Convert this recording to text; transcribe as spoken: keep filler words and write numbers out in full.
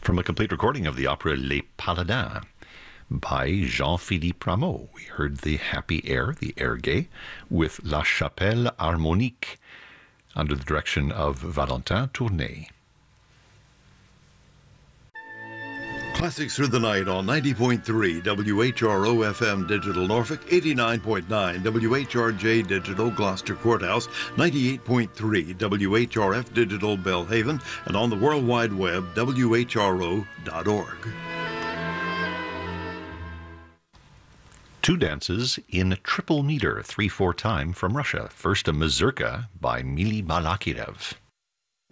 From a complete recording of the opera Les Paladins by Jean-Philippe Rameau, we heard the happy air, the air gay, with La Chapelle Harmonique, under the direction of Valentin Tournay. Classics Through the Night on ninety point three W H R O F M Digital Norfolk, eighty-nine point nine W H R J Digital Gloucester Courthouse, ninety-eight point three W H R F Digital Belhaven, and on the World Wide Web, W H R O dot org. Two dances in triple meter, three four time from Russia. First, a mazurka by Mili Balakirev.